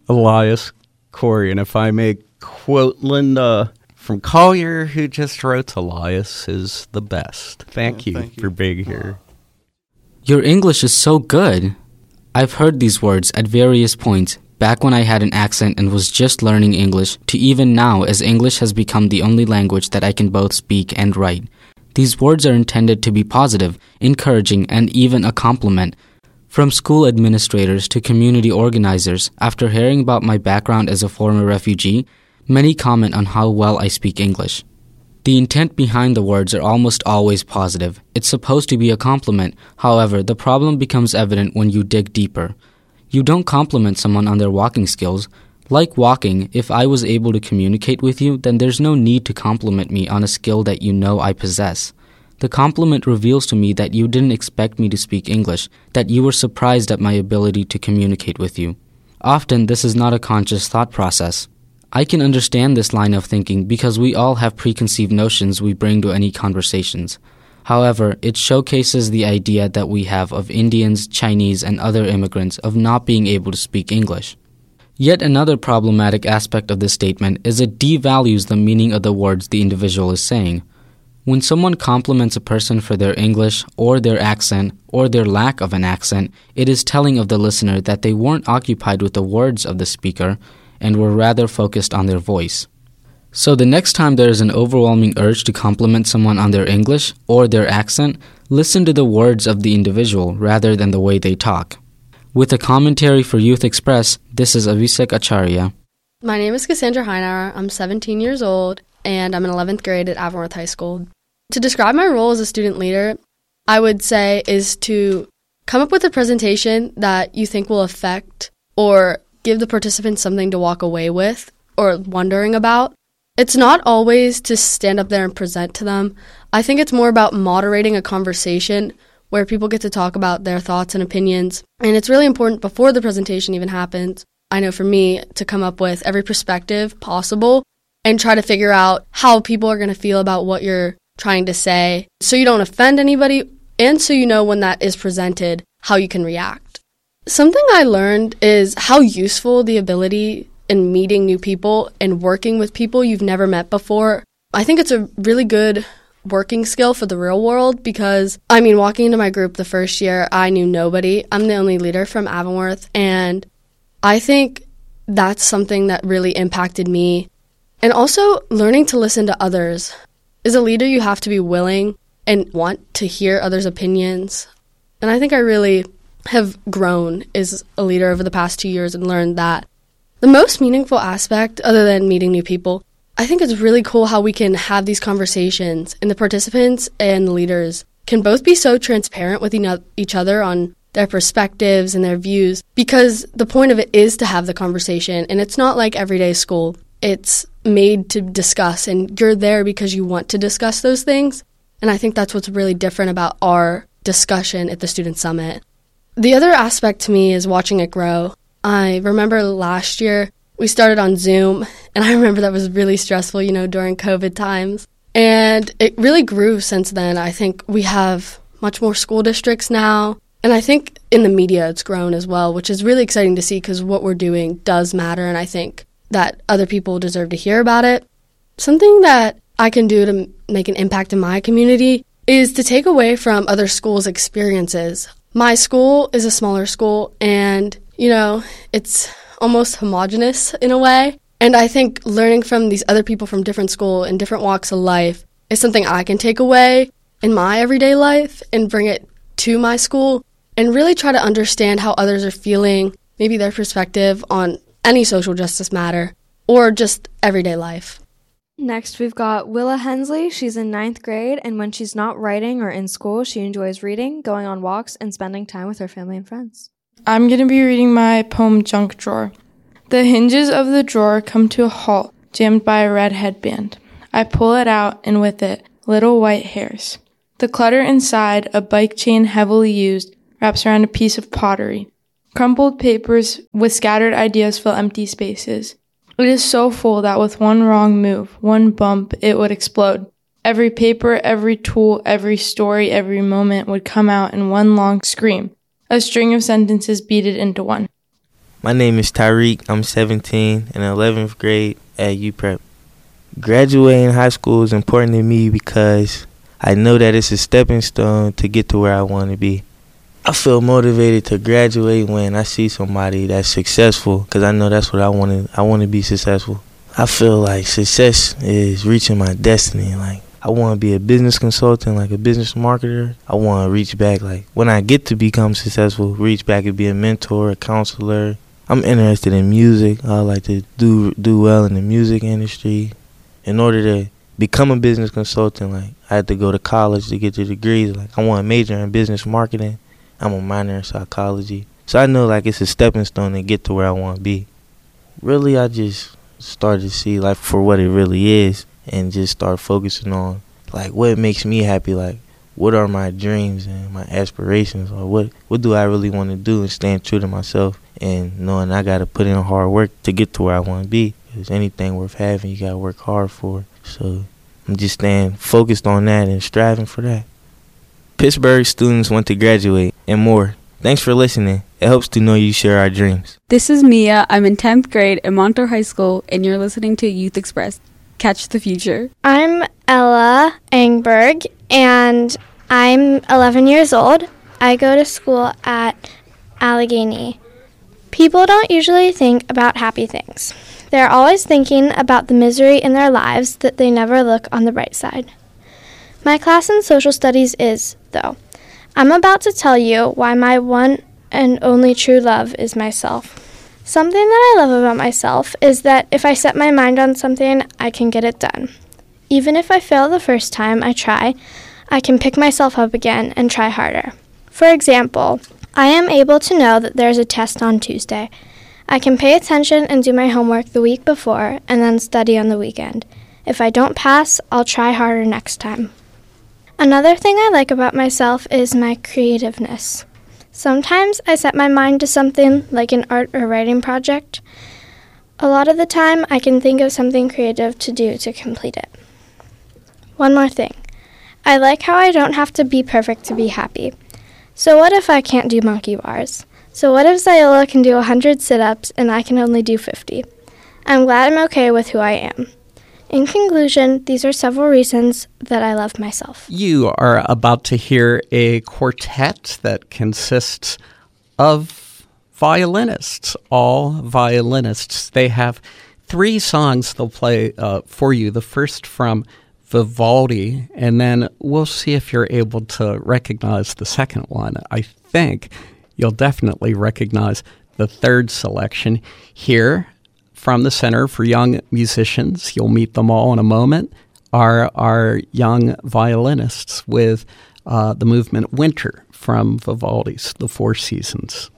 Elias Corey, and if I may quote Linda from Collier, who just wrote, Elias is the best. Thank you for being here. Your English is so good. I've heard these words at various points, back when I had an accent and was just learning English, to even now as English has become the only language that I can both speak and write. These words are intended to be positive, encouraging, and even a compliment. From school administrators to community organizers, after hearing about my background as a former refugee, many comment on how well I speak English. The intent behind the words are almost always positive. It's supposed to be a compliment. However, the problem becomes evident when you dig deeper. You don't compliment someone on their walking skills. Like walking, if I was able to communicate with you, then there's no need to compliment me on a skill that you know I possess. The compliment reveals to me that you didn't expect me to speak English, that you were surprised at my ability to communicate with you. Often, this is not a conscious thought process. I can understand this line of thinking because we all have preconceived notions we bring to any conversations. However, it showcases the idea that we have of Indians, Chinese, and other immigrants of not being able to speak English. Yet another problematic aspect of this statement is it devalues the meaning of the words the individual is saying. When someone compliments a person for their English, or their accent, or their lack of an accent, it is telling of the listener that they weren't occupied with the words of the speaker, and were rather focused on their voice. So the next time there is an overwhelming urge to compliment someone on their English, or their accent, listen to the words of the individual rather than the way they talk. With a commentary for Youth Express, this is Abhishek Acharya. My name is Cassandra Heinauer. I'm 17 years old, and I'm in 11th grade at Avonworth High School. To describe my role as a student leader, I would say is to come up with a presentation that you think will affect or give the participants something to walk away with or wondering about. It's not always to stand up there and present to them. I think it's more about moderating a conversation where people get to talk about their thoughts and opinions. And it's really important before the presentation even happens, I know for me, to come up with every perspective possible and try to figure out how people are going to feel about what you're trying to say so you don't offend anybody and so you know when that is presented how you can react. Something I learned is how useful the ability in meeting new people and working with people you've never met before. I think it's a really good working skill for the real world because, walking into my group the first year, I knew nobody. I'm the only leader from Avonworth, and I think that's something that really impacted me. And also, learning to listen to others. As a leader, you have to be willing and want to hear others' opinions. And I think I really have grown as a leader over the past 2 years and learned that the most meaningful aspect, other than meeting new people, I think it's really cool how we can have these conversations and the participants and the leaders can both be so transparent with each other on their perspectives and their views because the point of it is to have the conversation and it's not like everyday school. It's made to discuss and you're there because you want to discuss those things. And I think that's what's really different about our discussion at the Student Summit. The other aspect to me is watching it grow. I remember last year we started on Zoom, and I remember that was really stressful, during COVID times. And it really grew since then. I think we have much more school districts now, and I think in the media it's grown as well, which is really exciting to see because what we're doing does matter, and I think that other people deserve to hear about it. Something that I can do to make an impact in my community is to take away from other schools' experiences. My school is a smaller school, and it's almost homogenous in a way. And I think learning from these other people from different school and different walks of life is something I can take away in my everyday life and bring it to my school and really try to understand how others are feeling, maybe their perspective on any social justice matter or just everyday life. Next, we've got Willa Hensley. She's in 9th grade, and when she's not writing or in school, she enjoys reading, going on walks, and spending time with her family and friends. I'm going to be reading my poem Junk Drawer. The hinges of the drawer come to a halt, jammed by a red headband. I pull it out, and with it, little white hairs. The clutter inside, a bike chain heavily used, wraps around a piece of pottery. Crumpled papers with scattered ideas fill empty spaces. It is so full that with one wrong move, one bump, it would explode. Every paper, every tool, every story, every moment would come out in one long scream. A string of sentences beaded into one. My name is Tyreek. I'm 17 in 11th grade at UPrep. Graduating high school is important to me because I know that it's a stepping stone to get to where I want to be. I feel motivated to graduate when I see somebody that's successful because I know that's what I want to be successful. I feel like success is reaching my destiny. Like, I want to be a business consultant, like a business marketer. I want to reach back, like when I get to become successful, reach back and be a mentor, a counselor. I'm interested in music. I like to do well in the music industry. In order to become a business consultant, like I had to go to college to get the degrees. Like I want to major in business marketing. I'm a minor in psychology. So I know like it's a stepping stone to get to where I want to be. Really, I just started to see life for what it really is and just start focusing on like what makes me happy, like what are my dreams and my aspirations, or what do I really want to do, and staying true to myself and knowing I got to put in hard work to get to where I want to be. Because anything worth having, you got to work hard for. So I'm just staying focused on that and striving for that. Pittsburgh students want to graduate and more. Thanks for listening. It helps to know you share our dreams. This is Mia. I'm in 10th grade at Montour High School, and you're listening to Youth Express. Catch the future. I'm Ella Engberg, and I'm 11 years old. I go to school at Allegheny. People don't usually think about happy things. They're always thinking about the misery in their lives that they never look on the bright side. My class in social studies is, though. I'm about to tell you why my one and only true love is myself. Something that I love about myself is that if I set my mind on something, I can get it done. Even if I fail the first time I try, I can pick myself up again and try harder. For example, I am able to know that there's a test on Tuesday. I can pay attention and do my homework the week before and then study on the weekend. If I don't pass, I'll try harder next time. Another thing I like about myself is my creativeness. Sometimes I set my mind to something like an art or writing project. A lot of the time, I can think of something creative to do to complete it. One more thing. I like how I don't have to be perfect to be happy. So what if I can't do monkey bars? So what if Ziola can do 100 sit-ups and I can only do 50? I'm glad I'm okay with who I am. In conclusion, these are several reasons that I love myself. You are about to hear a quartet that consists of violinists, all violinists. They have 3 songs they'll play for you. The first from Vivaldi, and then we'll see if you're able to recognize the second one. I think you'll definitely recognize the third selection here. From the Center for Young Musicians, you'll meet them all in a moment, are our young violinists with the movement Winter from Vivaldi's The Four Seasons.